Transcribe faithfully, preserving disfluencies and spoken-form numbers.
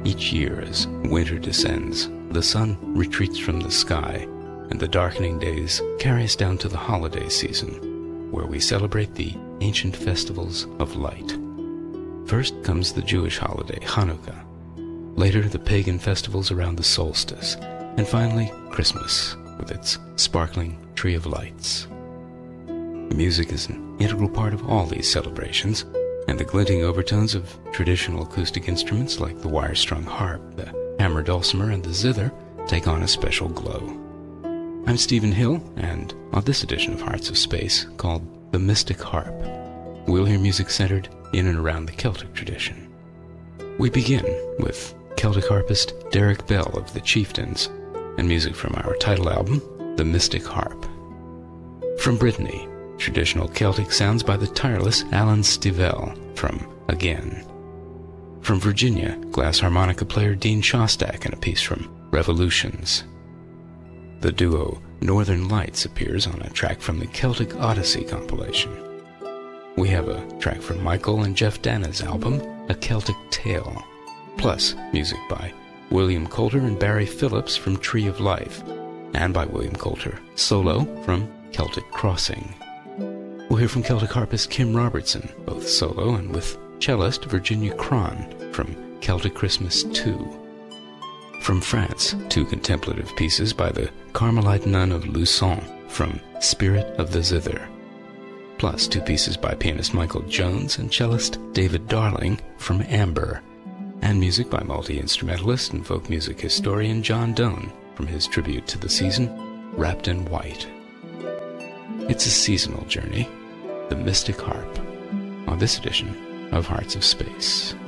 Each year as winter descends, the sun retreats from the sky, and the darkening days carry us down to the holiday season, where we celebrate the ancient festivals of light. First comes the Jewish holiday, Hanukkah. Later, the pagan festivals around the solstice. And finally, Christmas, with its sparkling tree of lights. Music is an integral part of all these celebrations, and the glinting overtones of traditional acoustic instruments like the wire-strung harp, the hammer dulcimer, and the zither take on a special glow. I'm Stephen Hill, and on this edition of Hearts of Space, called The Mystic Harp, we'll hear music centered in and around the Celtic tradition. We begin with Celtic harpist Derek Bell of the Chieftains, and music from our title album, The Mystic Harp. From Brittany, traditional Celtic sounds by the tireless Alan Stivell from Again. From Virginia, glass harmonica player Dean Shostak and a piece from Revolutions. The duo Northern Lights appears on a track from the Celtic Odyssey compilation. We have a track from Michael and Jeff Dana's album, A Celtic Tale, plus music by William Coulter and Barry Phillips from Tree of Life, and by William Coulter solo from Celtic Crossing. We'll hear from Celtic harpist Kim Robertson, both solo and with cellist Virginia Cron from Celtic Christmas two. From France, two contemplative pieces by the Carmelite nun of Luçon from Spirit of the Zither, plus two pieces by pianist Michael Jones and cellist David Darling from Amber, and music by multi-instrumentalist and folk music historian John Doan from his tribute to the season, Wrapped in White. It's a seasonal journey, the Mystic Harp, on this edition of Hearts of Space.